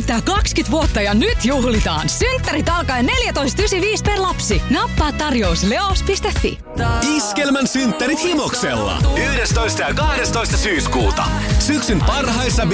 täyttää 20 vuotta ja nyt juhlitaan. Synttärit alkaen 14,95 per lapsi. Nappaa tarjous leos.fi. Iskelmän synttärit Himoksella. 11. ja 12. syyskuuta. Syksyn parhaissa